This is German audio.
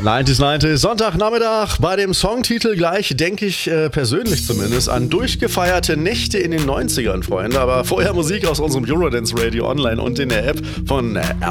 90s, Sonntagnachmittag. Bei dem Songtitel gleich denke ich persönlich zumindest an durchgefeierte Nächte in den 90ern, Freunde. Aber vorher Musik aus unserem Eurodance Radio online und in der App von